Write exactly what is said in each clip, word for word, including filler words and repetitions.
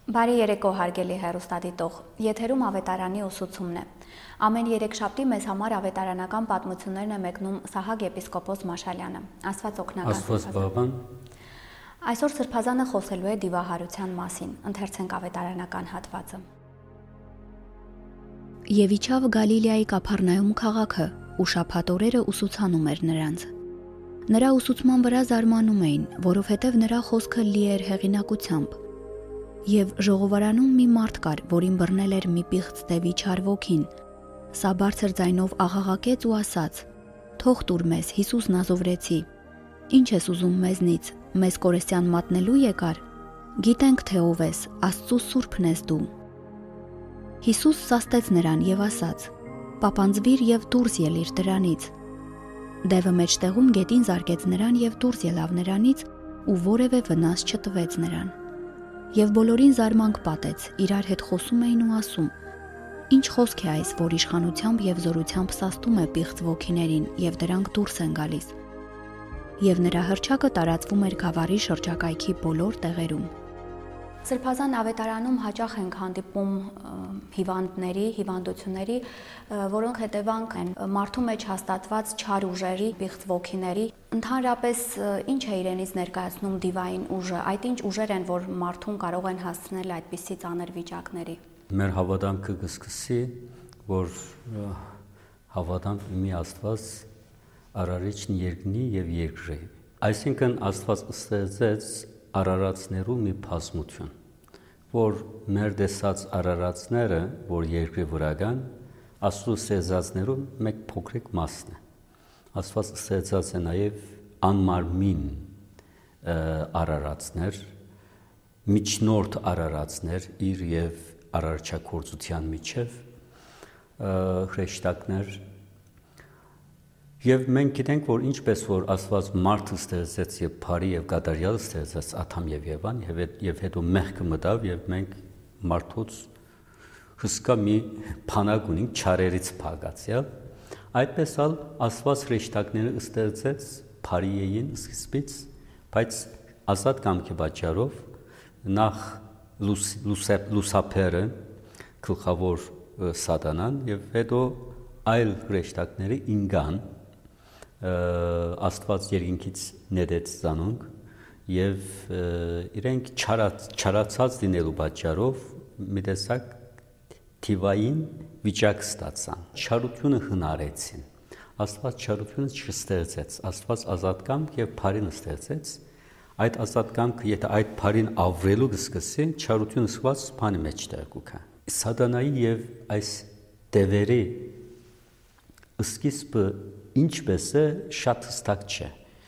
Բարի երեկո հարգելի հեռուստադիտող, եթերում ավետարանի ուսուցումն է։ Ամեն երեքշաբթի մեզ համար ավետարանական պատմություններն է մեկնում Սահակ եպիսկոպոս Մաշալյանը։ Աստված օգնական։ Աստված բավան։ Այսօր Սրբազանը խոսելու է դիվահարության մասին, ընթերցենք ավետարանական հատվածը։ Եվ իջավ Գալիլեայի Կափառնայում քաղաքը, ու շաբաթ օրերը ուսուցանում էր նրանց։ Նրա ուսուցման վրա զարմանում էին, որովհետև նրա խոսքը լի էր հեղինակությամբ։ Եվ ժողովարանում մի մարդ կար, որին բռնել էր մի պիղծ դևի չար ոգին։ Սա բարձր ձայնով աղաղակեց ու ասաց. «Թող տուր մեզ, Հիսուս Նազովրեցի, ինչ ես ուզում մեզնից, մեզ կորեսյան մատնելու եկար։ Գիտենք, թե ով ես, Աստծու սուրբն ես դու»։ Հիսուս սաստեց նրան եւ ասաց. «Պապանձվիր եւ դուրս ելիր դրանից»։ Դևը մեջտեղում գետին զարկեց նրան եւ դուրս ելավ նրանից ու որևէ վնաս չտվեց նրան։ Եվ բոլորին զարմանք պատեց, իրար հետ խոսում էին ու ասում. «Ինչ խոսք է այս, որ իշխանությամբ եւ զորությամբ սաստում է պիղծ ոգիներին եւ դրանք դուրս են գալիս»։ Եվ նրա հռչակը տարածվում էր գավառի շրջակայքի բոլոր տեղերում։ Սրբազան ավետարանում հաճախ ենք հանդիպում հիվանդների, հիվանդությունների, որոնք հետևանք են մարդու մեջ հաստատված չար ուժերի, պիղծ ոգիների։ Ընդհանրապես ինչ է իրենից ներկայացնում դիվային ուժը, այդ ինչ ուժեր են, որ մարդուն կարող են հասցնել այդպիսի ծանր վիճակների։ Մեր հավատամքը կսկսի, որ հավատանք մի Աստված արարիչն երկնի եւ երկրի։ Այսինքն Աստված ստեղծեց արարածներու մի բազմություն, որ մեր տեսած արարածները, որ երկրի վրա կան, Աստծո ստեղծածներու մեկ փոքրիկ մասն է։ Աստված ստեղծած է նաև անմարմին արարածներ, միջնորդ արարածներ իր եւ արարչագործության միջև հրեշտակներ։ Եվ մենք գիտենք, որ ինչպես որ Աստված մարդը ստեղծեց եւ բարի եւ կատարյալ ստեղծեց Ադամ եւ Եվան, եւ հետո մեղքը մտավ եւ մենք մարդուց հսկա մի փանակ ունենք չարերից փակացյալ, այդպես ալ Աստված հրեշտակները ստեղծեց բարի էին սկզբից, բայց ազատ կամքի պատճառով նախ լուսապերը գլխավոր սատանան եւ հետո այլ հրեշտակները ինգան Աստված երկինքից նետեց ծանոք եւ իրենք չարացած լինելու պատճառով մի տեսակ թիվային վիճակ ստացան։ Չարությունը հնարեցին։ Աստված չարությունը չստեղծեց, Աստված ազատկամք եւ բարին ստեղծեց։ Այդ ազատկամքը, եթե այդ բարին ավրելու կսկսի, չարությունը սված բանի մեջ տեղուկա։ Սատանայի եւ այս դևերի սկիզբը ինչպես է շատ հստակ չէ։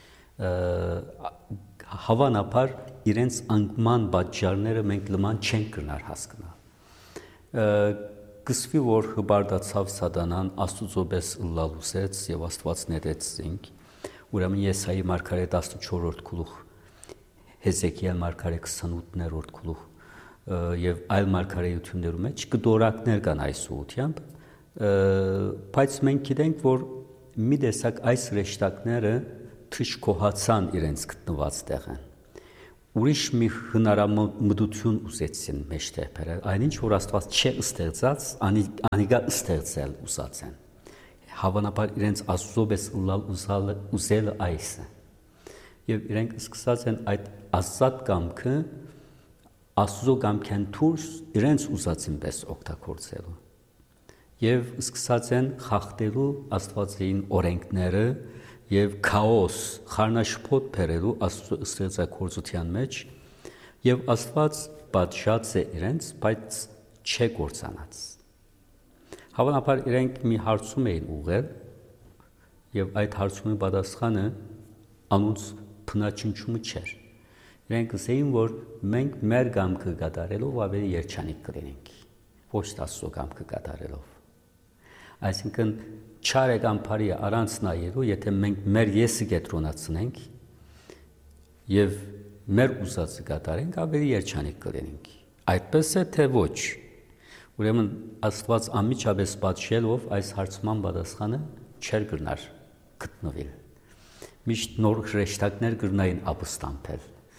Հավանաբար իրենց անկման պատճառները մենք լման չենք կրնար հասկանալ։ Կսվի որ հբարդացավ սատանան Աստուծո պես լալուսեց եւ Աստված նետեց զինք։ Ուրեմն Եսայի մարգարե տասնչորրորդ գլուխ, Հեզեկիել մարգարե քսանութերորդ գլուխ եւ այլ մարգարեություններում մեջ կդորակներ կան այս ուղությամբ, բայց մենք գիտենք որ մի տեսակ այս հրեշտակները թշկոհացան իրենց գտնված տեղը։ Ուրիշ մի հնարամտություն ուզեցին մեջտեղը, այնինչ որ Աստված չէ ստեղծած, անիգա ստեղծել ուզած են։ Հավանաբար իրենց Աստծո պես ուզալ ուզելը այս է։ Եվ իրենք սկսած են այդ ազատ կամքը Աստծո կամքեն դուրս իրենց ուզածին պես օգտագործելու։ Եվ սկսած են խախտելու Աստվածային օրենքները եւ քաոս, խառնաշփոթ բերելու Աստծո ստեղծագործության մեջ, եւ Աստված պատժած է իրենց, բայց չէ կործանած։ Հավանաբար իրենք մի հարցում էին ուղղել, եւ այդ հարցումի պատասխանը անոնց փնաչնչումը չէր։ Իրենք ասեին, որ մենք մեր կամքը կատարելով ավելի երջանիկ կլինենք, ոչ Աստծո կամքը կատարելով։ Այսինքն չար եկան բարի առանց նայելու, եթե մենք մեր եսը կենտրոնացնենք եւ մեր ուզածը կատարենք, ավելի երջանիկ կլինենք։ Այդպես է թե ոչ։ Ուրեմն Աստված անմիջապես պատժելով այս հարցման պատասխանը չէր գտնար գտնվել։ Միշտ նոր հրեշտակներ կրնային ապստամբել։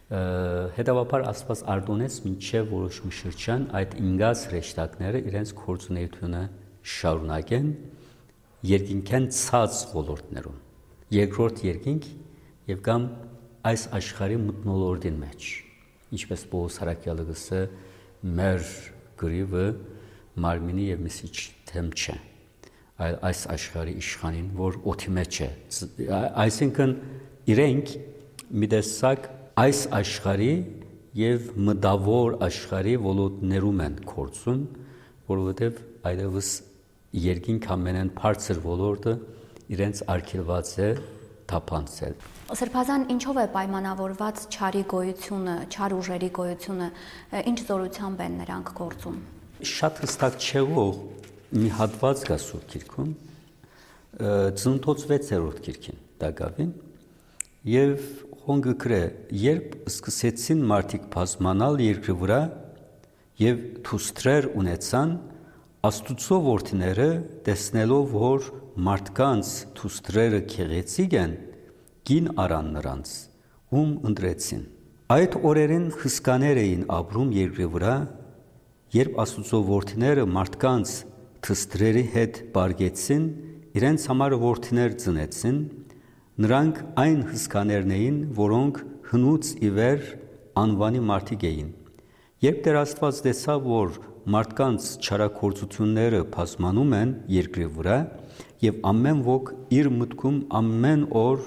Հետևաբար Աստված արտոնեց մինչև որոշ շրջան այդ ինգած հրեշտակները իրենց գործունեությունը շարունակեն երկինքյան ցած ոլորտներում, երկրորդ երկինք եւ կամ այս աշխարհի մթնոլորտին մեջ, ինչպես Պողոս Հարաքյալը գսե մեր գրիվը մարմինի եւ միսիչ թեմ չէ, այլ այս աշխարհի իշխանին, որ օդի մեջ է, այսինքն իրենք մի տեսակ այս աշխարհի եւ մտավոր աշխարհի ոլորտներում են կորցում, որովհետեւ այդպես երկինք ամենեն բարձր ոլորտը իրենց արգելված է թափանցել։ Սրբազան ինչով է պայմանավորված չարի գոյությունը, չար ուժերի գոյությունը, ինչ զորությամբ են նրանք գործում։ Շատ հստակ չէ, որ մի հատված կա Սուրբ Գիրքում, Ծննդոց վեցերորդ գիրքին դակավին, եւ հոնգը գրե, երբ սկսեցին մարդիկ բազմանալ երկրի վրա եւ թուստրեր ունեցան, Աստուծո որդիները տեսնելով, որ մարդկանց թուստրերը քեղեցիկ են, գին արան նրանց, ում ընտրեցին։ Այդ օրերին հսկաներ էին ապրում երկրի վրա, երբ Աստուծո որդիները մարդկանց թուստրերի հետ բարգեցին, իրենց համար որդիներ ծնեցին, նրանք այն հսկաներն էին, որոնք հնուց ի վեր անվանի մարդիկ էին։ Երբ Տեր Աստված տեսավ, որ մարդկանց չարագործությունները բազմանում են երկրի վրա եւ ամեն ոք իր մտքում ամեն օր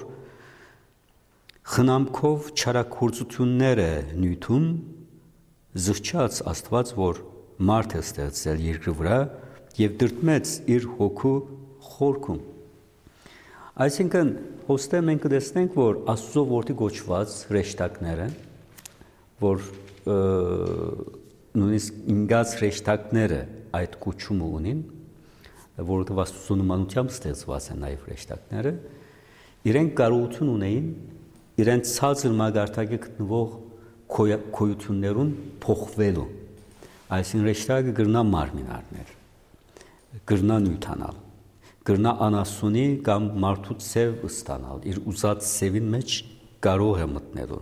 խնամքով չարագործություններ է նյութում, զղջաց Աստված, որ մարդ է ստեղծել երկրի վրա եւ դրդմեց իր հոգու խորքում։ Այսինքն հոստե մենք կտեսնենք, որ Աստծո որդի գոչված հրեշտակները, որ նույնիսկ ինգած հրեշտակները այդ կոչումը ունին, որովհետև Աստծո նմանությամբ ստեղծված են նաև հրեշտակները, իրենք կարողություն ունեին իրենց ցածր մագարտակի գտնվող քոյություններուն փոխվելու, այսինքն հրեշտակը գրնա մարմին առնել, գրնա նյութանալ, գրնա անասունի կամ մարդու ցև ստանալ, իր ուզած ցևին մեջ կարող է մտնելու։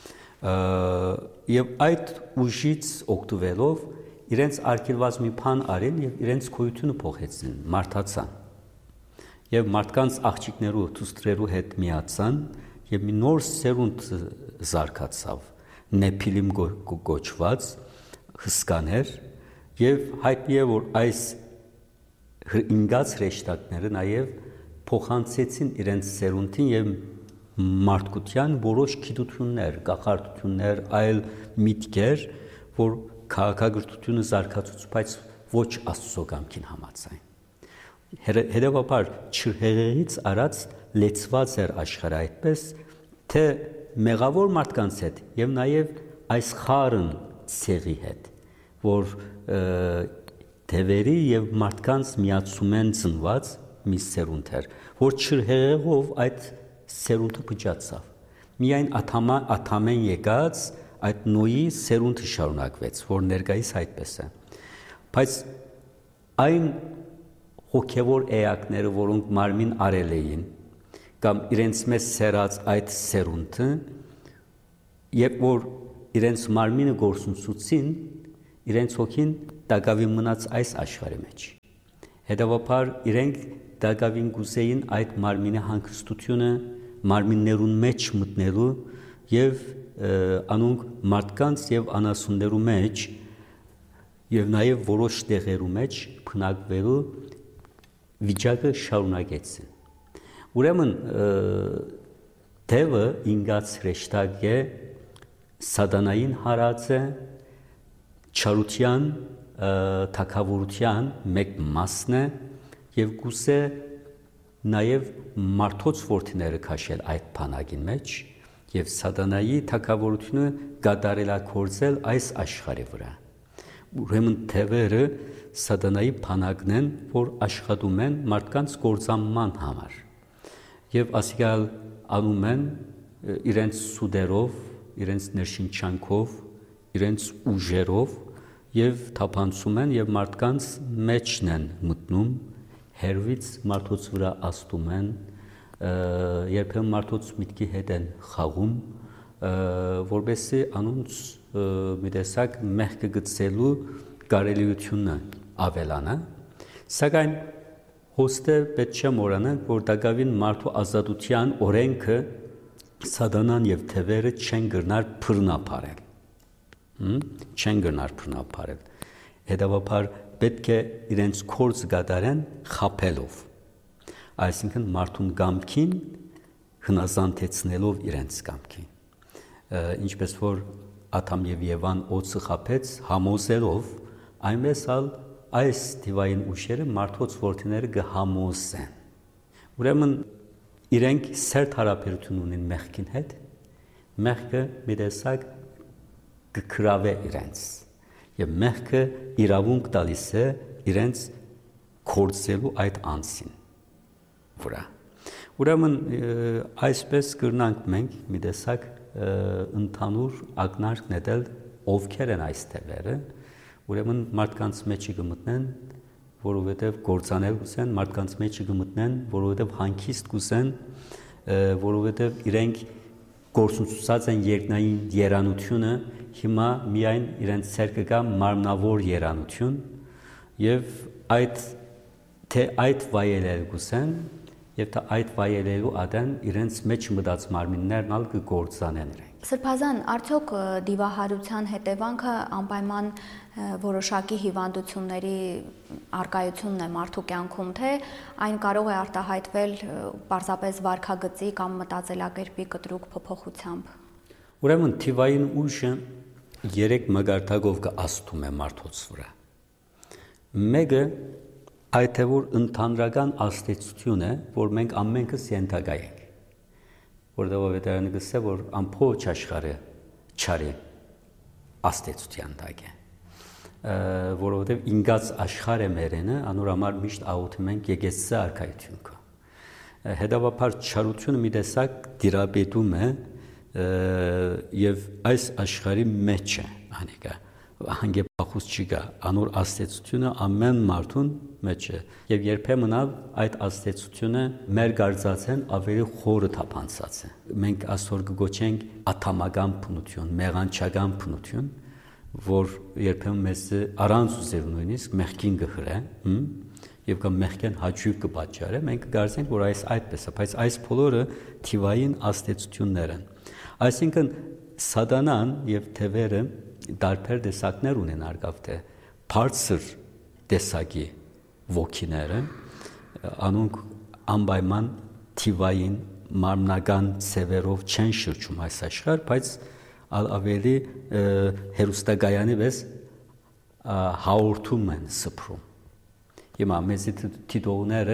Եվ այդ ուժից օգտվելով իրենց արգելված մի բան արին եւ իրենց քոյությունը փոխեցին, մարդացան։ Եվ մարդկանց աղջիկներու թուստրերու հետ միացան եւ մի նոր սերունդ զարգացավ, նեփիլիմ գոչված հսկաներ եւ հայտնի է, որ այս ինգած հրեշտակները նաեւ փոխանցեցին իրենց սերունդին եւ մարդկության որոշ գիտություններ, կախարդություններ, այլ միտքեր, որ քաղաքագրությունը զարգացուց, բայց ոչ Աստծո կամքին համաձայն։ Հետևաբար չհեղեղից արած լեցված էր աշխարհը այդպես, թե մեղավոր մարդկանց հետ եւ նաեւ այս խարն ցեղի հետ, որ թևերի եւ մարդկանց միացում են ծնված մի սերունդ էր, որ չհեղեղով այդ սերունդը փճացավ։ Միայն աթամեն եկած այդ նոյի սերունդը շարունակվեց, որ ներկայիս այդպես է։ Բայց այն հոգևոր էակները, որոնք մարմին արել էին, կամ իրենց մեզ սերած այդ սերունդը, երբ որ իրենց մարմինը գործունեություն, իրենց հոգին դակավին մնաց այս աշխարհի մեջ։ Հետևաբար իրենք դակավին գուսեին այդ մարմինի հանգստությունը մարմիններուն մեջ մտնելու եւ անոնք մարդկանց եւ անասուններու մեջ եւ նաեւ որոշ տեղերու մեջ փնակվելու վիճակը շարունակեցին։ Ուրեմն թևը ինգած հրեշտակ է, սատանային հարած է, չարության, թագավորության մեկ մասն է եւ գուսե նաև մարդոց որդիները քաշել այդ բանակին մեջ եւ սատանայի թագավորությունը գադարելակորձել այս աշխարհի վրա։ Ուրեմն թևերը սատանայի բանակն են, որ աշխատում են մարդկանց գործանման համար եւ ասիկալ անում են իրենց սուդերով, իրենց ներշնչանքով, իրենց ուժերով եւ թափանցում են եւ մարդկանց մեջն են մտնում, հերվից մարդոց վրա աստում են, երբեմն մարդոց միտքի հետ են խաղում, որբեսի անոնց մի տեսակ մեղքը գծելու կարելիությունը ավելանա, սակայն հոստը պետք չէ մոռանանք, որ դակավին մարդու ազատության օրենքը սատանան եւ թևերը չեն գնար բռնապարել, չեն գնար բռնապարել, հետեւաբար պետք է իրենց կորձ գադարեն խապելով, այսինքն մարդուն կամքին հնազանդեցնելով իրենց կամքին, ինչպես որ Ադամ եւ Եվան օծը խապեց համոզելով, այնպես ալ այս դիվային ուշերը մարդոց որդիները կհամոզեն, ուրեմն իրենք սերտ հարաբերություն ունեն մեղքին հետ, մեղքը մի տեսակ կգրավե իրենց եւ մեղքը իրավունք տալիս է իրենց կորցելու այդ անձին վրա, ուրեմն այսպես կրնանք մենք մի տեսակ ընդհանուր ակնարկ նետել ովքեր են այս թևերը, ուրեմն մարդկանց մեջը կմտնեն, որովհետև գործանել կուզեն, մարդկանց մեջը կմտնեն, որովհետև հանգիստ կուզեն, որովհետև իրենք գործունեացած են երկնային երանությունը, հիմա միայն իրենց ցերկը կա մարմնավոր երանություն, եւ այդ թե այդ վայելել կուզեն, եւ թե այդ վայելելու ադեն իրենց մեջ մտած մարմիններն ալ կգործանեն իրենք։ Սրբազան, արդյոք դիվահարության հետևանքը անպայման որոշակի հիվանդությունների արկայությունն է մարդու կյանքում, թե այն կարող է արտահայտվել պարզապես վարքագծի կամ մտածելակերպի կտրուկ փոփոխությամբ։ Ուրեմն թիվային ուժը երեք մագարտակով կաստում է մարդոց վրա։ Մեկը այդ թե որ ընդհանրական աստեցություն է, որ մենք ամենքս ենթակա ենք, որտեղ վետարանը գսե, որ ամբողջ աշխարհը չարի աստեցության տակ է, որովհետև ինգած աշխարհը մերենը անոր համար միշտ աղոթում ենք եկեղեցի արքայություն կա, հետևաբար չարությունը մի տեսակ դիրապետում է եւ այս աշխարհի մեջ է անիկա հանգեպախուս չկա, անոր աստեցությունը ամեն մարդուն մեջ է եւ երբեմն այդ աստեցությունը մեր գարձացեն ավելի խորը թափանցած է։ Մենք այսօր կգոչենք աթամական բնություն, մեղանչական բնություն, որ երբեմն մեզ առանց ուզել նույնիսկ մեղքին գհրե, եւ կամ մեղքեն հաճույք կպատճառե, մենք կգարձենք, որ այս այդպես է, բայց այս բոլորը թիվային աստեցություններ են։ Այսինքն սատանան եւ թևերը տարբեր տեսակներ ունեն արգավթե բարձր տեսակի ոգիները անոնք անպայման թիվային մարմնական ցևերով չեն շրջում այս աշխարհ, բայց ավելի հերոստագայանի վես հաղորդում են սփռում։ Հիմա մեզի թիթողները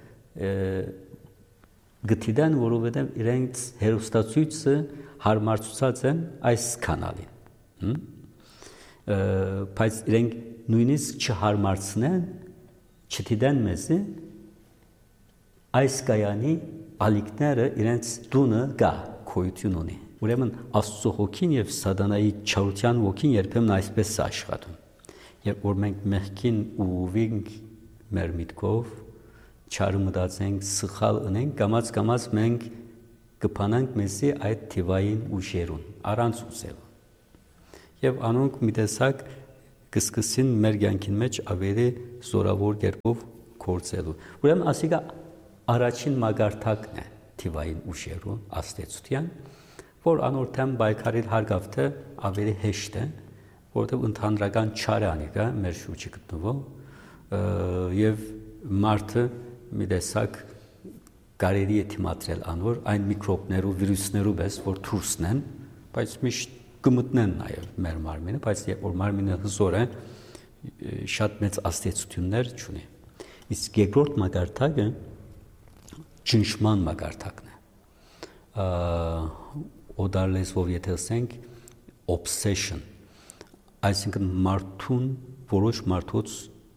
գտիդան, որովհետև իրենց հերոստացույցը հարմարցուցած են այս կանալին։ Բայց իրենք նույնիսկ չհարմարցնեն, չդիտեն մեզի այս կայանի ալիքները իրենց դունը գա քոյություն ունի։ Ուրեմն Աստծո հոգին եւ սատանայի չարության ոգին երբեմն այսպես է աշխատում։ Երբ որ մենք մեղքին ուղղվենք մեր միտքով, չարը մտածենք, սխալ ունենք, կամաց-կամաց մենք կփանանք մեզի այդ թիվային ուժերուն, առանց ուզելու։ Եվ անոնք մի տեսակ կսկսին մեր կյանքին մեջ ավելի զորավոր կերպով գործելու։ Ուրեմն ասիկա առաջին մագարտակն է թիվային ուժերու աստեցության, որ անորթեմ բայկարիլ հարգավթե ավելի հեշտ է, որովհետև ընդհանրական չար անիկա մեր շուրջը գտնվող եւ մարդը մի տեսակ կարելի է դիմադրել անոր այն միկրոբներու, վիրուսներու պես, որ դուրսն են, բայց միշտ կմտնեն նաև մեր մարմինը, բայց երբ որ մարմինը հզոր է, շատ մեծ աստեցություններ չունի։ Իսկ երկրորդ մագարտակը ճնշման մագարտակն է։ Օդար լեզվով եթե ասենք obsession, այսինքն մարդուն, որոշ մարդոց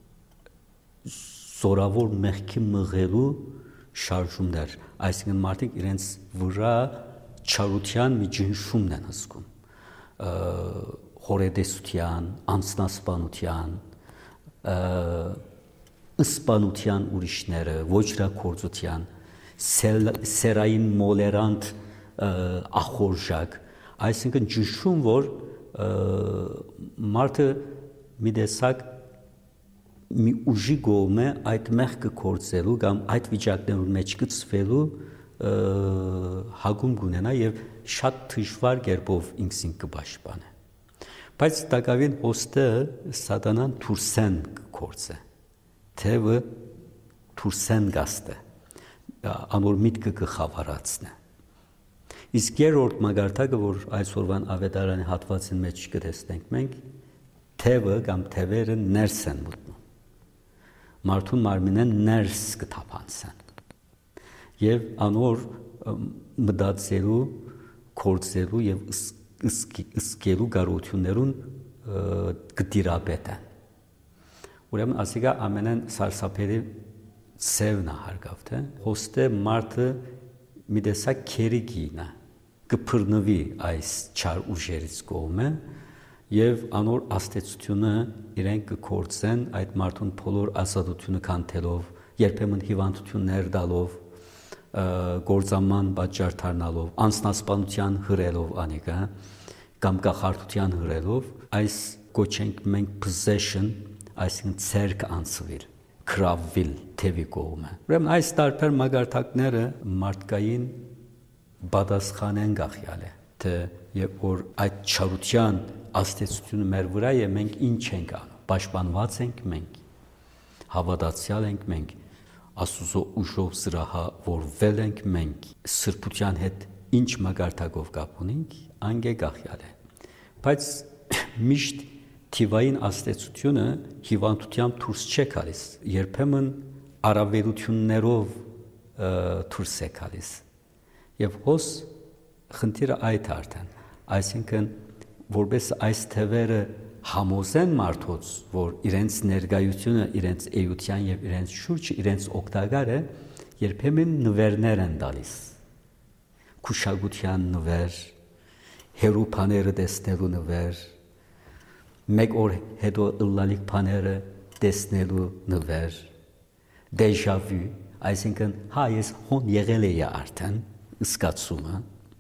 զորավոր մեղքի մղելու շարժումներ, այսինքն մարդիկ իրենց վրա չարության մի ճնշումն են հսկում։ Հորետեսության, անձնասպանության, ըսպանության ուրիշները, ոչրակորձության, սերային մոլերանտ ախորժակ, Այսինքն ճնշում, որ մարդը մի տեսակ մի ուժի գոմ է այդ մեղքը կործելու կամ այդ վիճակներում մեջ գծվելու հագում կունենա եւ շատ դժվար կերպով ինքսին կպաշտպանե։ Բայց տակավին ոստը սատանան թուրսեն կործե, թևը թուրսեն գաստե, անոր միտքը կխավարացնե։ Իսկ երրորդ մագարտակը, որ այսօրվան ավետարանի հատվածին մեջ կտեսնենք մենք, թևը կամ թևերը ներս են մտնում։ Մարդուն մարմինեն ներս կթափանցեն։ Եվ անոր մտածելու, կործելու եւ ըսկելու կարողություններուն կդիրապետեն։ Ուրեմն ասիկա ամենեն սարսափելի ծևն է հարգավ, թե հոստե մարդը մի տեսակ քերիկինա կփռնվի այս չար ուժերից կողմը եւ անոր աստեցությունը իրենք կկործեն այդ մարդուն բոլոր ազատությունը կանթելով, երբեմն հիվանդություններ տալով, գործաման պատճառ դառնալով, անձնասպանության հրելով անիկա կամ կախարդության հրելով, այս կոչենք մենք possession, այսինքն ցերկ անցվել, կրավվել թևի կողմը։ Ուրեմն այս տարբեր մագարտակները մարդկային բադասխանեն գախյալ է, թե երբ որ այդ չարության աստեցությունը մեր վրա է, մենք ինչ ենք անում, պաշտպանված ենք մենք, հավատացյալ ենք մենք, Աստուծո ուժով զրահավորվել ենք մենք, սրբության հետ ինչ մագարտակով կապ ունենք, անգե գախյալ է։ Բայց միշտ թիվային աստեցությունը հիվանդությամբ դուրս չէ գալիս, երբեմն առավելություններով դուրս է գալիս։ Եվ հոս խնդիրը այդ արդեն, այսինքն որպես այս թևերը համոզեն մարդոց, որ իրենց ներկայությունը, իրենց էության եւ իրենց շուրջը, իրենց օգտակար է, երբեմն նվերներ են տալիս։ Քուշագության նվեր, հերու բաները տեսնելու նվեր, մեկ օր հետո ըլլալիք բաները տեսնելու նվեր, déjà vu, այսինքն հա ես հոն եղել էի արդեն, զգացումը,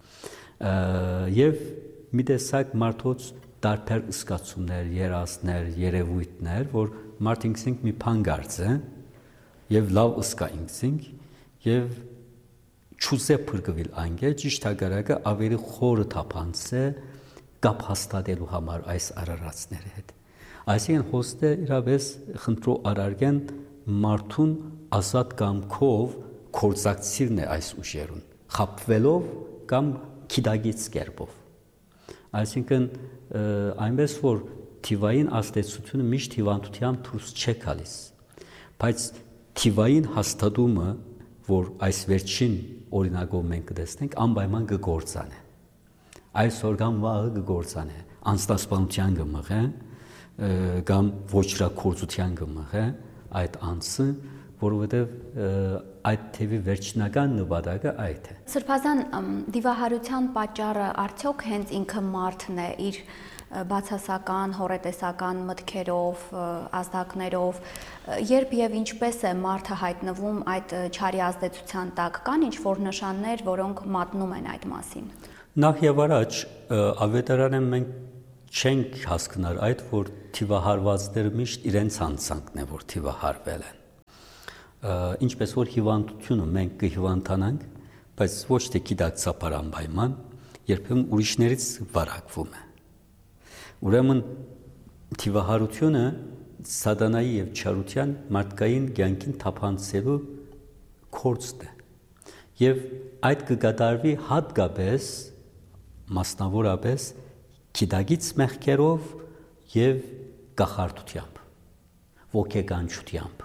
եւ մի տեսակ մարդոց տարբեր զգացումներ, երազներ, երևույթներ, որ մարդ ինքսինք մի բան գարցե եւ լավ զգա ինքսինք եւ չուզե փրկվել անգե ճիշտ հագարակը ավելի խորը թափանցե կապ հաստատելու համար այս արարածների հետ։ Այսինքն հոստը իրավես խնդրո արարգեն մարդուն ազատ կամքով կորզակցիրն է այս ուժերուն, խապվելով կամ քիդագից կերպով։ Այսինքն այնպես որ թիվային աստեցությունը միշտ հիվանդության դուրս չէ գալիս, բայց թիվային հաստատումը, որ այս վերջին օրինակով մենք կտեսնենք, անպայման կգործանե։ Այսօր կամ վաղը կգործանե, անձնասպանության կմղե, կամ ոչրակորձության կմղե այդ անձը, որովհետև այդ թևի վերջնական նպատակը այդ է։ Սրբազան դիվահարության պատճառը արդյոք հենց ինքը մարդն է իր բացասական, հորետեսական մտքերով, ազդակներով, երբ եւ ինչպես է մարդը հայտնվում այդ չարի ազդեցության տակ, կան ինչ-որ նշաններ, որոնք մատնում են այդ մասին։ Նախ եւ առաջ ավետարանը մենք չենք հասկնար այդ, որ թիվահարվածները միշտ իրենց անձանքն է, որ թիվահարվել են։ Ինչպես որ հիվանդությունը մենք կհիվանդանանք, բայց ոչ թե գիտակցաբար անպայման, երբեմն ուրիշներից վարակվում է։ Ուրեմն թիվահարությունը սատանայի եւ չարության մարդկային կյանքին թափանցելու կորցն է։ Եվ այդ կկատարվի հատկապես մասնավորապես գիտակից մեղքերով եւ կախարդությամբ, ոգեկանչությամբ,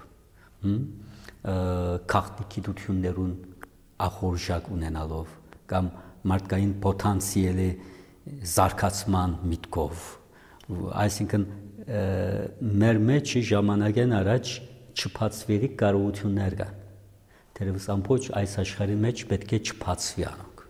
քաղաքագիտություններուն ախորժակ ունենալով կամ մարդկային պոտենցիալի զարգացման միտքով, այսինքն մեր մեջ ժամանակեն առաջ չփածվելի կարողություններ կան, թերևս ամբողջ այս աշխարհի մեջ պետք է չփածվի անոնք,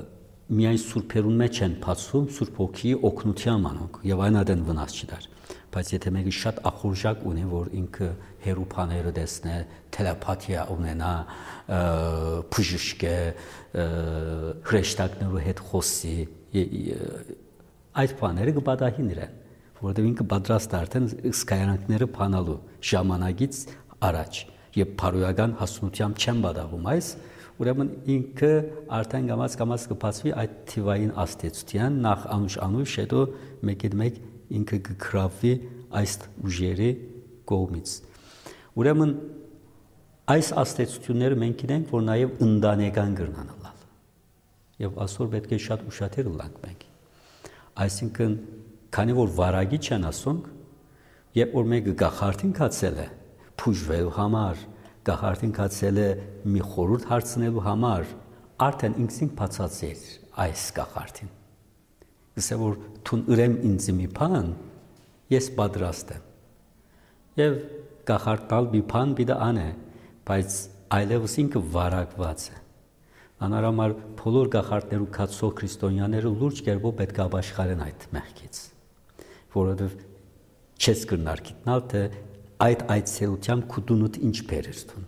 միայն սուրբերուն մեջ են փածվում Սուրբ Հոգի օգնությամբ անոնք եւ այն ադեն վնաս չդար, բայց եթե մեկը շատ ախորժակ ունի, որ ինքը հերոփաները տեսնե, տելեպաթիա ունենա, բժշկե, հրեշտակներու հետ խոսի, այդ բաները կպատահի նրան, որովհետև ինքը պատրաստ է արդեն սկայարանքները փանալու ժամանակից առաջ, եւ փարոյական հասունությամբ չեն պատահում այս, ուրեմն ինքը արդեն կամաց-կամաց կբացվի այդ թիվային աստեցության, նախ անուշ-անուշ, հետո մեկ-մեկ ինքը կգրավվի այս ուժերի կողմից։ Ուրեմն այս աստեցությունները մենք գիտենք, որ նաև ընտանեկան կրնան լալ։ Եվ այսօր պետք է շատ ուշադիր լինենք մենք։ Այսինքն, քանի որ վարագի չեն ասոնք, երբ որ մեկը գախարտին կացել է, փուժվելու համար, գախարտին կացել է մի խորհուրդ հարցնելու համար, արդեն ինքսին բացած էր այս գախարտին։ Գսե որ թուն ուրեմ ինձ մի բան, ես պատրաստ եմ։ Եվ գախարտալ մի բան պիտի անե, բայց այլևս ինքը վարակված է։ Անարամար բոլոր գախարտներու կացող քրիստոնյաները լուրջ կերպով պետք է ապաշխարեն այդ մեղքից, որովհետև չես կրնար գիտնալ, թե այդ այցելությամբ քուդունուտ ինչ բերես տուն։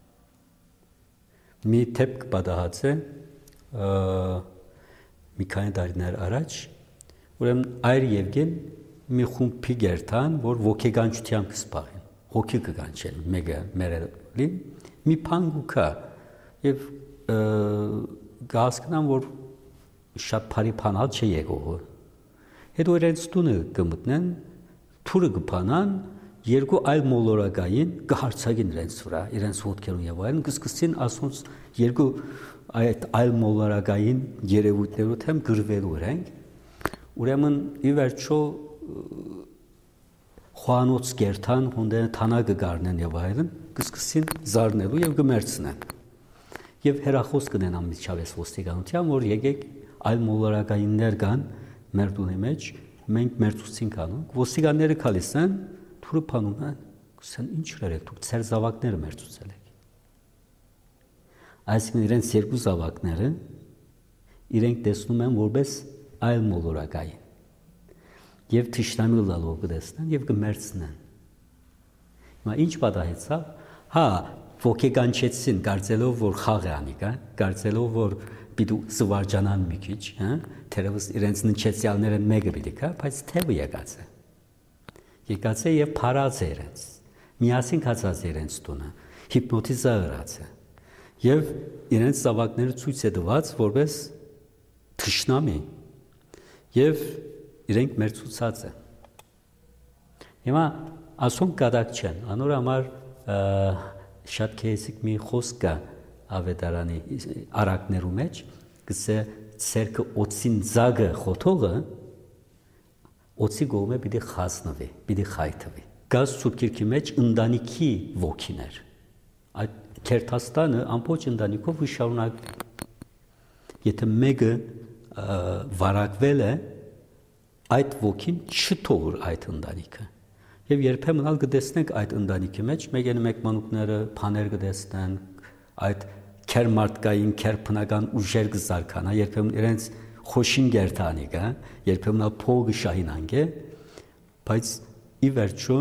Մի դեպք պատահած է մի քանի տարիներ առաջ, ուրեմն այր Եվգեն մի խումբի գերտան, որ ոգեգանչությամբ կսպաղեն, հոգի կգանչեն, մեկը մերելի, մի բան գուքա, եւ գասկնան, որ շատ բարի բանալ չէ եկողը։ Հետո իրենց տունը կմտնեն, թուրը կփանան, երկու այլ մոլորակային կհարցակին իրենց վրա, իրենց ոտքերուն եւ այլն, կսկսին ասոնց երկու այդ այլ մոլորակային երևույթներով թեմ գրվելու իրենք։ Ուրեմն ի վերջո խոանոց գերտան հոնդեն թանակը գարնեն եւ այլն, կսկսին զարնելու եւ կմերցնեն։ Եվ հերախոս կնեն միջավես ոստիկանության, որ եկեք այլ մոլորակայիններ կան մեր տունի մեջ, մենք մերձուցին կանոնք, ոստիկանները քալիս են, թուրը փանում են, կսեն ինչ երեք, դուք ծեր զավակները մերձուցել եք։ Այսինքն իրենց երկու զավակները իրենք տեսնում են որպես այլ մոլորակային։ Եվ թշնամի լալով կտեսնեն եւ կմերձնեն։ Հիմա ինչ պատահեցավ։ Հա, ոգեգանչեցին, կարծելով, որ խաղ է անիկա, կարծելով, որ պիտի զվարճանան մի քիչ, հա, թերևս իրենց նչեցյալները մեկը պիտի կա, բայց թևը եկած է։ Եկած է եւ փարած է իրենց։ Միասին կացած իրենց տունը, հիպնոտիզացած է։ Եվ իրենց զավակները ցույց է տված որպես թշնամի։ Եվ իրենք մերձուցած է։ Հիմա ասոնք կադակ չեն, անոր համար շատ քեզիկ մի խոսք կա ավետարանի արակներու մեջ, գսե ցերկը օծին զագը խոթողը օծի գոմե պիտի խասնվի, պիտի խայթվի։ Գազ սուրբքի մեջ ընտանիքի ոգիներ։ Այդ քերթաստանը ամբողջ ընտանիքով շարունակ եթե մեկը վարակվել է, այդ ոգին չթողր այդ ընտանիքը։ Եվ երբեմն ալ կտեսնենք այդ ընտանիքի մեջ մեկ-են մեկ մանուկները բաներ կտեսնեն, այդ քերմարտկային, քերբնական ուժեր կզարքանա, երբեմն իրենց խոշին գերտանի կա, երբեմն ալ փողը շահինանք է, բայց ի վերջո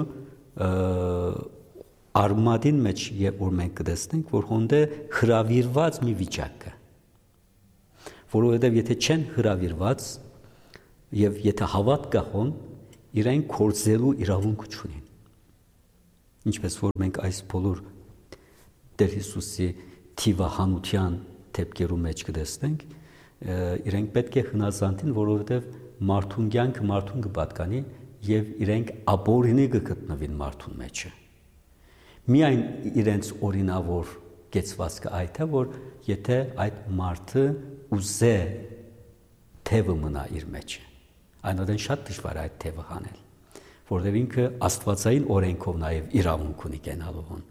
արմադին մեջ երբ որ մենք կտեսնենք, որ հոնդե հրավիրված մի վիճակ է, որովհետև եթե չեն հրավիրված եւ եթե հավատ կահոն իրեն կորձելու իրավունք չունին։ Ինչպես որ մենք այս բոլոր Տեր Հիսուսի թիվահանության դեպքերու մեջ կտեսնենք, իրենք պետք է հնազանդին, որովհետև մարդուն կյանքը մարդուն կպատկանի եւ իրենք ապօրինի կգտնվին մարդուն մեջը։ Միայն իրենց օրինավոր կեցվածքը այդ է, որ եթե այդ մարդը ուզե թևը մնա իր մեջը, այնուհետև շատ դժվար է այդ թևը հանել, որովհետև ինքը աստվածային օրենքով նաև իրավունք ունի կենալովն։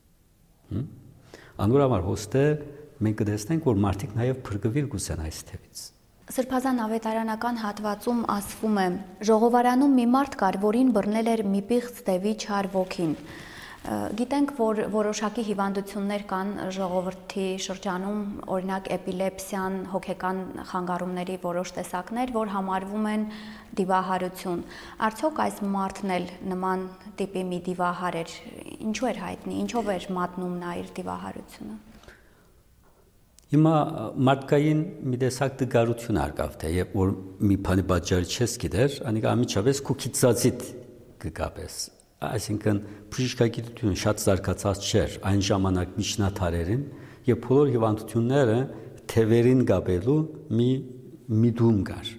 Անոր համար հոստը մենք կտեսնենք, որ մարդիկ նաև փրկվիր գուսեն այս թևից։ Սրբազան ավետարանական հատվածում ասվում է. ժողովարանում մի մարդ կար, որին բռնել էր մի պիղծ դևի չար ոգին։ Գիտենք, որ որոշակի հիվանդություններ կան ժողովրդի շրջանում, օրինակ էպիլեպսիան, հոգեկան խանգարումների որոշ տեսակներ, որ համարվում են դիվահարություն։ Արդյոք այս մարդն էլ նման տիպի մի դիվահար էր, ինչու էր հայտնի, ինչով էր մատնում նա իր դիվահարությունը։ Հիմա մարդկային մի տեսակ դգարություն արկավ, թե երբ որ մի բանի պատճառը չես գիտեր, անիկա ամիջապես քուքիծածիտ կգաբես։ Այսինքն բժշկագիտությունը շատ զարգացած չէր այն ժամանակ միջնադարերին, եւ բոլոր հիվանդությունները թևերին գաբելու մի միտում կար։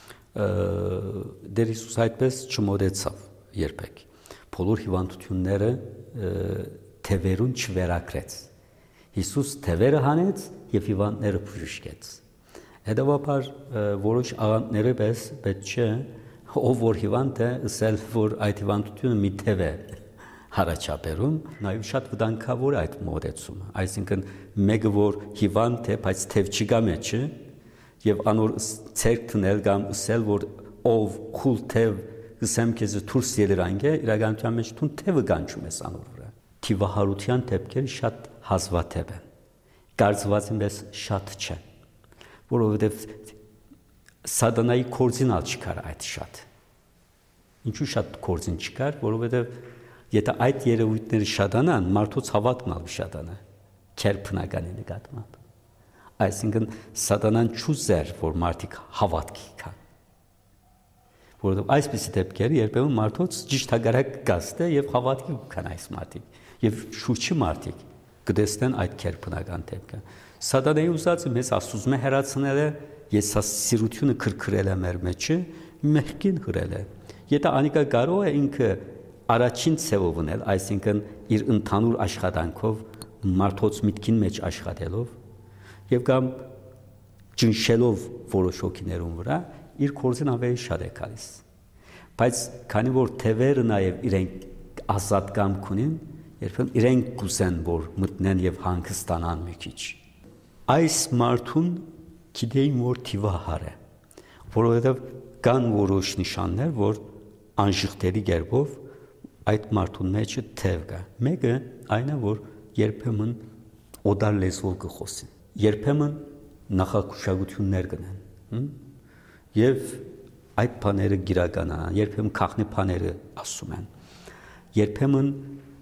Դեր Հիսուս այդպես չմոդեցավ երբեք։ Բոլոր հիվանդությունները թևերուն չվերակրեց։ Հիսուս թևերը հանեց եւ հիվանդները բժշկեց։ Հետևաբար որոշ աղանդները պես պետք չէ ով որ հիվանդ է, ասել որ այդ հիվանդությունը մի թև է հարաճապերում, նաև շատ վտանգավոր այդ մոտեցումը։ Այսինքն մեկը որ հիվանդ է, բայց թև չկա մեջը, եւ անոր ցերկ տնել կամ ասել որ ով քուլ թև գսեմ քեզ դուրս ելրանք է, իրականության մեջ տուն թևը գանչում ես անոր վրա։ Թիվահարության դեպքերը շատ հազվադեպ են։ Կարծված եմ ես շատ չէ, որովհետեւ Սատանայի կորձին ալ չկար այդ շատ։ Ինչու շատ կորձին չկար, որովհետև եթե այդ երևույթները շատանան, մարդոց հավատքն ալ շատանա, քերբնականի նկատմամբ։ Այսինքն Սատանան չուզեր, որ մարդիկ հավատքի կան։ Որովհետև այսպիսի դեպքերը երբեմն մարդոց ճիշտ հակառակ կգաստե եւ հավատքի կան այս մարդիկ, եւ շուրջի մարդիկ կտեսնեն այդ քերբնական դեպքը։ Սատանայի ուզածը մեզ ասում է հերացնել է Ես սիրությունը քրքրել է մեր մեջը, մեղքին հրել է։ Եթե անիկա կարող է ինքը առաջին ցևով ունել, այսինքն իր ընդհանուր աշխատանքով, մարդոց միտքին մեջ աշխատելով, եւ կամ ճնշելով որոշ հոգիներուն վրա, իր կորձին ավելի շատ է գալիս։ Բայց քանի որ թևերը նաեւ իրենք ազատ կամք ունին, երբեմն իրենք կուզեն, որ մտնեն եւ հանգստանան մի քիչ։ Այս մարդուն Գիտեին որ թիվահար է, որովհետև կան որոշ նշաններ, որ անժխտելի գերբով այդ մարդուն մեջը թև կա։ Մեկը այն է, որ երբեմն օդար լեզվով կխոսին, երբեմն նախակուշագություններ կնեն, եւ այդ բաները գիրականանան, երբեմն քաղնի բաները ասում են, երբեմն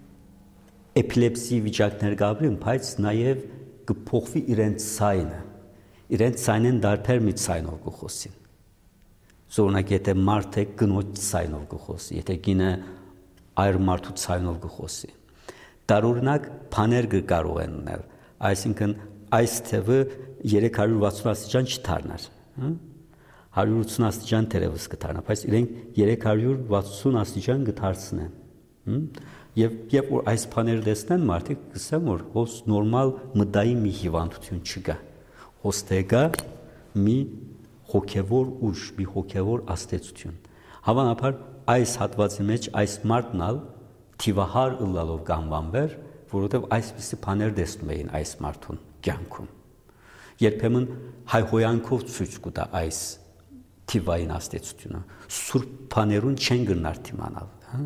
էպիլեպսի վիճակներ կապրին, բայց նաեւ կփոխվի իրենց ցայնը։ Իրենց ցայնեն դարբեր մի ցայնով կխոսին։ Զորնակ եթե մարդը գնոջ ցայնով կխոսի, եթե գինը այր մարդու ցայնով կխոսի։ Տարօրինակ բաներ կարող են ունել, այսինքն այս թևը երեք հարյուր վաթսուն աստիճան չդառնար, հարյուր ութսուն աստիճան դերևս կդառնա, բայց իրենք երեք հարյուր վաթսուն աստիճան կդարձնեն։ Եվ երբ որ այս բաները տեսնեն, մարդիկ կսեն, որ հոս նորմալ մտային մի հիվանդություն չկա։ Ոստեգա մի հոգևոր ուժ, մի հոգևոր աստեցություն։ Հավանաբար այս հատվածի մեջ այս մարդն ալ թիվահար ըլլալով կանվանվեր, որովհետև այսպիսի բաներ տեսնում էին այս մարդուն կյանքում։ Երբեմն հայհոյանքով ցույց կտա այս թիվային աստեցությունը։ Սուրբ բաներուն չեն գնար թիմանալ, հա։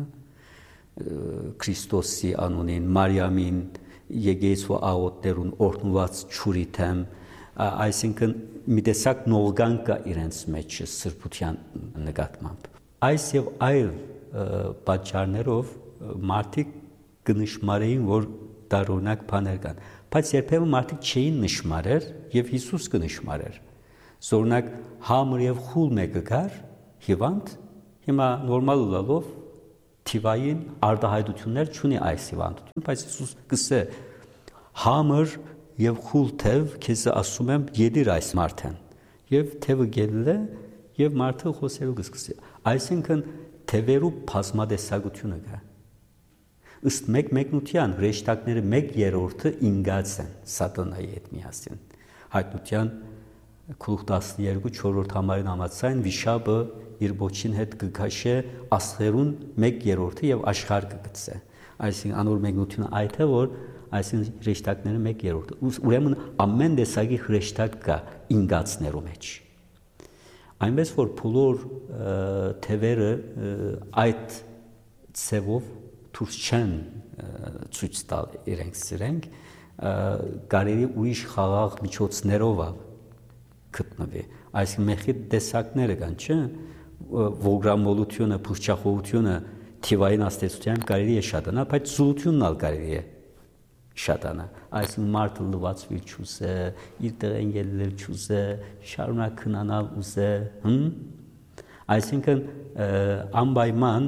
Քրիստոսի անունին, Մարիամին, Եգեյցու աղոտներուն օրհնված ճուրիթեմ, այսինքն մի տեսակ նողգան կա իրենց մեջ սրբության նկատմամբ։ Այս եւ այլ պատճառներով մարդիկ կնշմարեին, որ տարօրինակ բաներ կան, բայց երբեմն մարդիկ չէին նշմարեր եւ Հիսուս կնշմարեր։ Զորնակ համր եւ խուլ մեկը կար, հիվանդ, հիմա նորմալ լալով թիվային արտահայտություններ չունի այս հիվանդությունը, բայց Հիսուս կսե համր եւ խուլ թև քեզ ասում եմ յեդիր այս մարդեն եւ թևը գելել է եւ մարդը խոսելու կսկսի այսինքն թևերու բազմադեսագությունը կա ըստ մեկ մեկնության հրեշտակները մեկ երրորդը ինգած են սատանայի հետ միասին հայտնության գլուխ տասներկու չորրորդ համարին համաձայն վիշապը իր ոչին հետ կգաշե աստղերուն մեկ երրորդը եւ աշխարհ կգցե այսինքն անոր մեկնությունը այդ է որ այսինքն հրեշտակները մեկ երրորդը ուրեմն ամեն տեսակի հրեշտակ կա ինգածներու մեջ այնպես որ բոլոր թևերը այդ ցևով դուրս չեն ցույց տալ իրենք սիրենք, կարելի ուրիշ խաղաղ միջոցներով գտնվի։ Այսինքն մեխի տեսակները կան, չէ՞, ոգրամոլությունը, փուշչախոհությունը թիվային աստեցությամբ կարելի է շատանալ, բայց զուլությունն ալ կարելի է շատանալ։ Այսինքն մարդը լվացվի չուզե, իր տեղեն ելնել չուզե, շարունակ քնանալ ուզե, հմ։ Այսինքն անպայման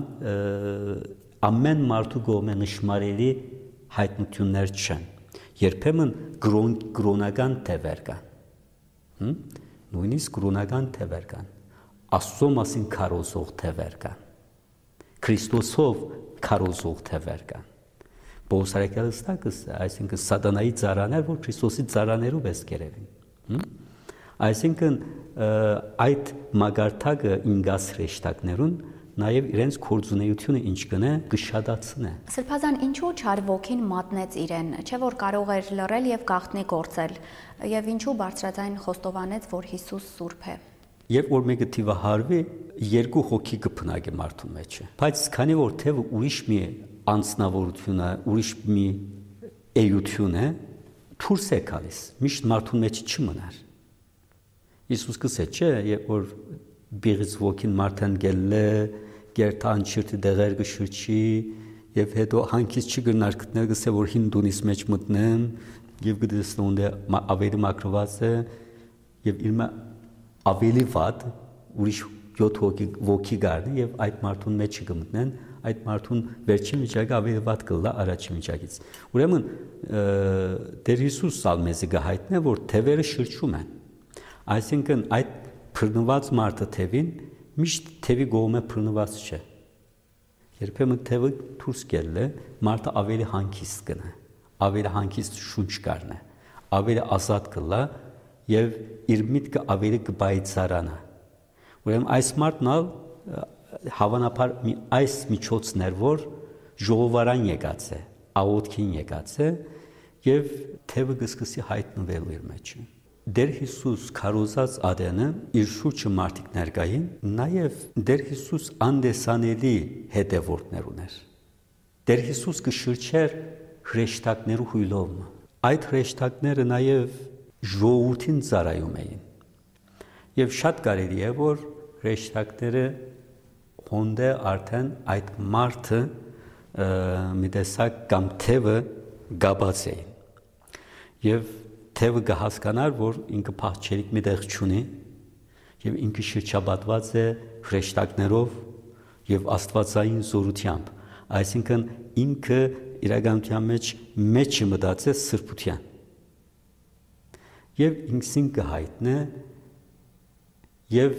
ամեն մարդու կողմէ նշмарելի հայտնություններ չեն։ Երբեմն կրոնական թևեր կան։ Նույնիսկ կրոնական թևեր կան։ Աստծո մասին քարոզող թևեր կան։ Քրիստոսով քարոզող թևեր կան։ Պողոս արաքյալը ստակս, այսինքն սատանայի ծառաներ, որ Քրիստոսի ծառաներով էս կերևին։ Այսինքն այդ մագարտակը ինգաս հրեշտակներուն նաև իրենց կորձունեությունը ինչ կնե կշատացնե։ Սրբազան ինչու չար ոգին մատնեց իրեն, չէ որ կարող էր լռել եւ գաղտնի գործել, եւ ինչու բարձրաձայն խոստովանեց, որ Հիսուս սուրբ է։ Երբ որ մեկը թիվահարվի, երկու հոգի կփնագի մարդու մեջը։ Բայց քանի որ թևը ուրիշ մի անձնավորություն է, ուրիշ մի էություն է, դուրս է գալիս, միշտ մարդու մեջ չմնար։ Հիսուս կսե չէ, երբ որ բիղից ոգին մարդան գելլե, գերտան չիրտի դեղեր կշրջի, եւ հետո հանկից չգնար գտնել գսե որ հին դունիս մեջ մտնեմ, եւ գտեսնոն դե ավելի մակրված է, եւ իր ավելի վատ ուրիշ յոթ հոգի ոգի գարնի եւ այդ մարդուն մեջ կմտնեն, այդ մարդուն վերջին միջակայքը ավելի վատ կլա առաջին միջակից։ Ուրեմն Տեր Հիսուս ալմեզի գահայտնե որ թևերը շրջում են։ Այսինքն այդ փռնված մարդը թևին միշտ թևի գողմե փռնված չէ։ Երբեմն թևը դուրս գելը մարդը ավելի հանգիստ կնա, ավելի հանգիստ շունչ կառնա, ավելի ազատ կլա եւ իր միտքը ավելի կբայծարանա։ Ուրեմն այս մարդն ալ հավանաբար մի այս միջոցներ որ ժողովարան եկած է, աղոթքին եկած է եւ թևը կսկսի հայտնվել իր մեջ։ Դեր Հիսուս քարոզած ադենը իր շուրջը մարդիկ ներկային, նաև Դեր Հիսուս անդեսանելի հետևորդներ ուներ։ Դեր Հիսուս կշրջեր հրեշտակներու հույլով։ Այդ հրեշտակները նաև ժողովրդին ծառայում էին։ Եվ շատ կարելի է որ հրեշտակները հոնդե արդեն այդ մարդը մի տեսակ կամ թևը գաբած էին։ Եվ թևը կհասկանար, որ ինքը փախչելիք մի տեղ չունի եւ ինքը շրջապատված է հրեշտակներով եւ աստվածային զորությամբ, այսինքն ինքը իրականության մեջ մեջը մտած է սրբության եւ ինքսին կհայտնե եւ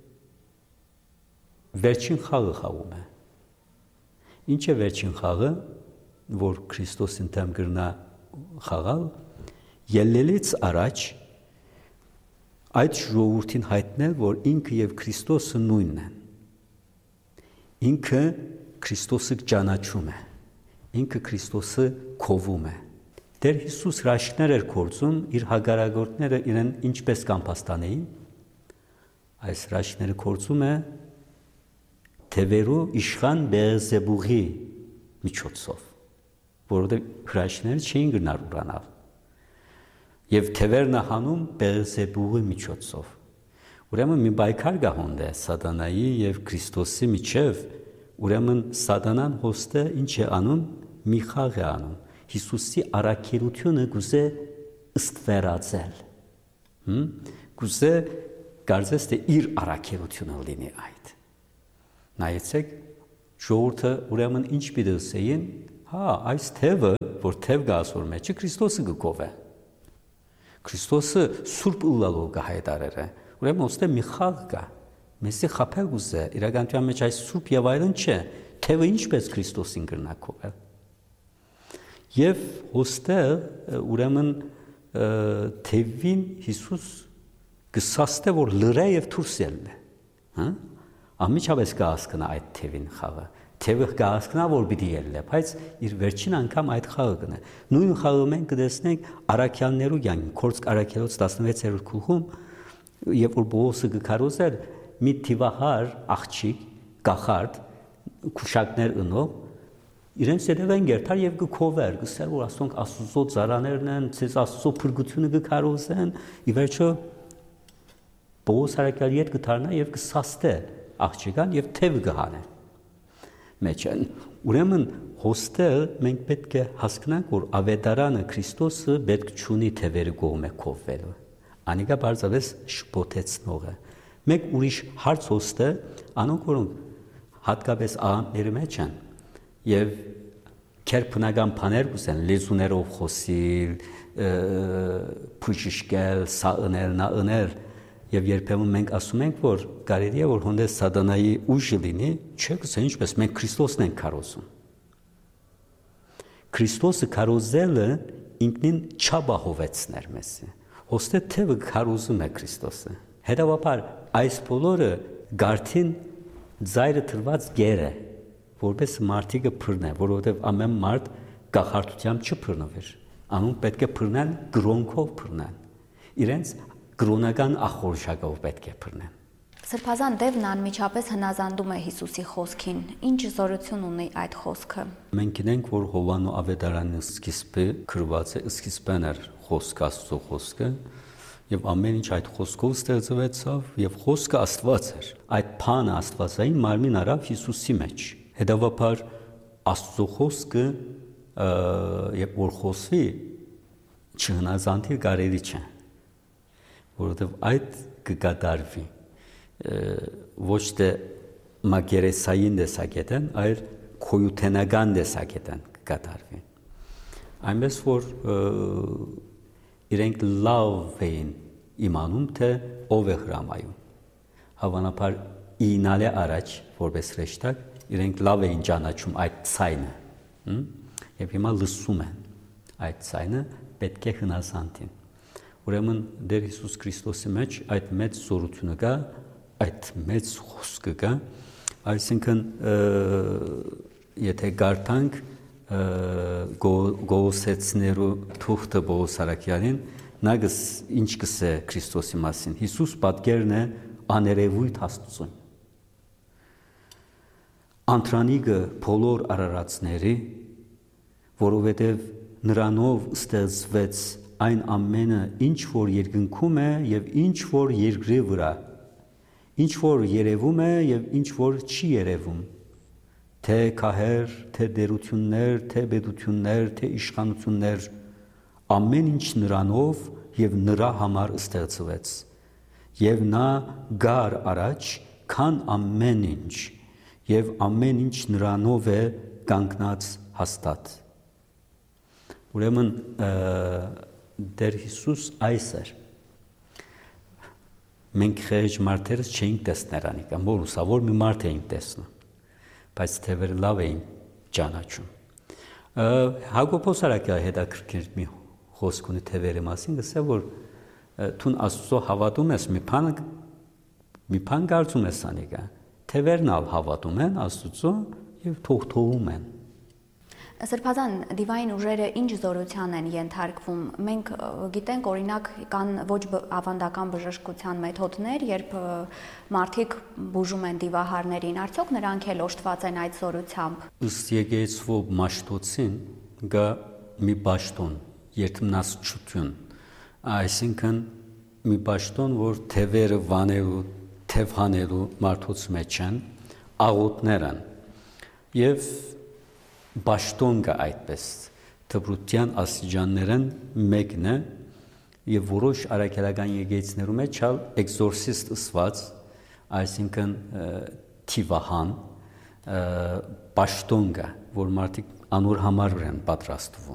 վերջին խաղը խաղում է։ Ինչ է վերջին խաղը, որ Քրիստոսին դեմ գրնա խաղալ, ելնելից առաջ այդ ժողովրդին հայտնել, որ ինքը եւ Քրիստոսը նույնն են։ Ինքը Քրիստոսը ճանաչում է, ինքը Քրիստոսը քովում է։ Տեր Հիսուս հրաշքներ էր գործում, իր հագարագործները իրեն ինչպես կամփաստանեին, այս հրաշքները գործում է թևերու իշխան Բեելզեբուղի միջոցով, որովհետև հրաշքները չէին գնար ուրանալ։ Եվ թևերն հանում Բեելզեբուղի միջոցով։ Ուրեմն մի բայկար գա հոնդե սատանայի եւ Քրիստոսի միջև, ուրեմն սատանան հոստը ինչ է անում, մի խաղ է անում։ Հիսուսի առաքելությունը գուզե ըստվերացել։ Հմ գուզե կարծես թե իր առաքելությունը լինի այդ։ Նայեցեք, ժողովուրդը ուրեմն ինչ պիտի ասեին, հա, այս թևը, որ թև գա ասոր մեջը Քրիստոսը գկովե։ Քրիստոսը սուրբ ըլլալով կհայտարեր է, ուրեմն ոստե մի խաղ կա, մեսի խապել գուզե, իրականության մեջ այս սուրբ եւ այլն չէ, թևը ինչպես Քրիստոսին կրնա կովել։ Եվ ոստե ուրեմն թևին Հիսուս կսաստե որ լրե եւ դուրս ելնե, հա։ Ամիջապես կհասկանա այդ թևին խաղը, թևը կհասկանա որ պիտի ելնե, բայց իր վերջին անգամ այդ խաղը կնա։ Նույն խաղը մենք կտեսնենք առաքյալներու կյանքին, Քորձ առաքյալոց տասնվեցերորդ գլխում, երբ որ Պողոսը կքարոզեր մի թիվահար աղջիկ, կախարդ, քուշակներ ընող, իրենց երևեն գերտար եւ գքովեր, գսեր որ ասոնք Աստծո ծառաներն են, ցես Աստծո փրկությունը գքարոզեն, ի վերջո Պողոս արաքյալի հետ գթարնա եւ կսաստե աղջիկան եւ թև գհանե։ Մեջն ուրեմն հոստել մենք պետք է հասկանանք որ ավետարանը Քրիստոսը պետք չունի թևերը կողմը կովվելու։ Անիկա բարձավես շփոթեցնող է։ Մեկ ուրիշ հարց հոստը անոնք որոնք հատկապես աղանդների մեջ են եւ քերբնական բաներ կուսեն լեզուներով խոսիլ, փուշիշկել, սաընել, նաընել եւ երբեմն մենք ասում ենք որ կարելի է որ հոնդես սատանայի ուժը լինի, չէ՞ գսե ինչպես մենք Քրիստոսն ենք քարոզում։ Քրիստոսը քարոզելը ինքնին չաբահովեցներ մեզ։ Հոստե թևը քարոզում է Քրիստոսը։ Հետևաբար այս բոլորը գարթին ծայրը թրված գեր է, որպես մարդիկը փռնե, որովհետև ամեն մարդ գախարտությամբ չփռնվեր։ Անոնք պետք է փռնան գրոնքով փռնան։ Իրենց գրոնական ախորժակով պետք է փռնեն։ Սրբազան Դևն անմիջապես հնազանդում է Հիսուսի խոսքին։ Ինչ զորություն ունի այդ խոսքը։ Մենք գիտենք, որ Հովանու ավետարանի սկիզբը գրված է, սկիզբն էր խոսքը Աստծո խոսքը, եւ ամեն ինչ այդ խոսքով ստեղծվեցավ, եւ խոսքը Աստված էր։ Այդ բանը Աստվածային մարմին արավ Հիսուսի մեջ։ Հետևաբար Աստծո խոսքը երբ որ խոսվի չհնազանդի կարելի չէ, որովհետև այդ կկատարվի ոչ թե մակերեսային տեսակետն, այլ քոյութենական տեսակետն կկատարվի։ Այնպես որ իրենք լավ էին իմանում, թե ով է հրամայում։ Հավանաբար ինալե առաջ որպես ռեշտակ իրենք լավ էին ճանաչում այդ ցայնը, եւ հիմա լսում են այդ ցայնը պետք է հնազանդին։ Ուրեմն Տեր Հիսուս Քրիստոսի մեջ այդ մեծ զորությունը կա, այդ մեծ խոսքը կա, այսինքն եթե գարտանք գողոսեցներու թուղթը Պողոս արաքյալին, նա ինչ կսե Քրիստոսի մասին։ Հիսուս պատկերն է աներևույթ Աստծուն։ Անտրանիգը բոլոր արարածների, որովհետև նրանով ստեղծվեց այն ամենը, ինչ որ երկնքում է եւ ինչ որ երկրի վրա, ինչ որ երևում է եւ ինչ որ չի երևում, թե քահեր, թե դերություններ, թե պետություններ, թե իշխանություններ, ամեն ինչ նրանով եւ նրա համար ստեղծվեց, եւ նա գար առաջ, քան ամեն ինչ, եւ ամեն ինչ նրանով է կանգնած հաստատ։ Ուրեմն Տեր Հիսուս այս էր։ Մենք խեղճ մարդերս չէինք տեսներ անիկա, որ ուսավոր մի մարդ էինք տեսնում, բայց թևերը լավ էին ճանաչում։ Հակոբոս արաքյալի հետաքրքիր մի խոսք ունի թևերի մասին, ասա որ թուն Աստծո հավատում ես, մի բան մի բան կարծում ես անիկա, թևերն ալ հավատում են Աստծո եւ թողթողում են։ Սրբազան դիվային ուժերը ինչ զորության են ենթարկվում։ Մենք գիտենք օրինակ կան ոչ ավանդական բժշկության մեթոդներ, երբ մարդիկ բուժում են դիվահարներին, արդյոք նրանք էլ օժտված են այդ զորությամբ։ Ըստ եկեղեցու մաշտոցին գա մի պաշտոն, երդմնասչություն, այսինքն մի պաշտոն, որ թևերը վանելու, թև հանելու մարդոց մեջ են, աղոթներ են եւ Բաշտոն կա այդպես, թբրության աստիճաններն մեկն է եւ որոշ արաքելական եկեղեցիներու մեջ ալ էքզորսիստ ըսված, այսինքն թիվահան, բաշտոն կա, որ մարդիկ անոր համար են պատրաստվում։